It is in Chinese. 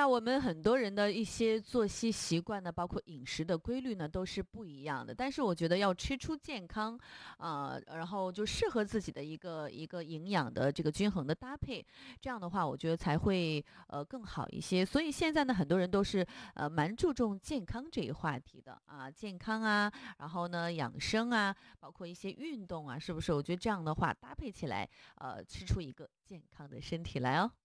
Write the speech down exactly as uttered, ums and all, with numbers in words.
啊，我们很多人的一些作息习惯呢，包括饮食的规律呢，都是不一样的。但是我觉得要吃出健康，啊、然后就适合自己的一个一个营养的这个均衡的搭配，这样的话，我觉得才会呃更好一些。所以现在呢，很多人都是呃蛮注重健康这一话题的啊，健康啊，然后呢养生啊，包括一些运动啊，是不是？我觉得这样的话搭配起来，呃，吃出一个健康的身体来哦。